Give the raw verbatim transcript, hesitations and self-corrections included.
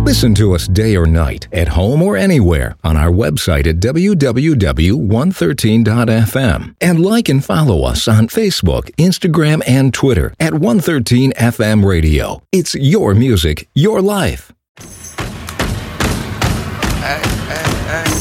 Listen to us day or night, at home or anywhere, on our website at w w w dot one thirteen dot f m. And like and follow us on Facebook, Instagram, and Twitter at one thirteen F M Radio. It's your music, your life.